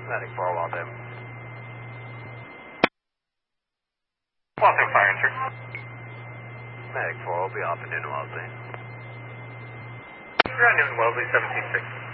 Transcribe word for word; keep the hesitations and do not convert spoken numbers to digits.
Medic four, Waltham. Waltham Fire Entry. Medic four will be off and in Wellesley. You're on Newton Wellesley, seventeen six.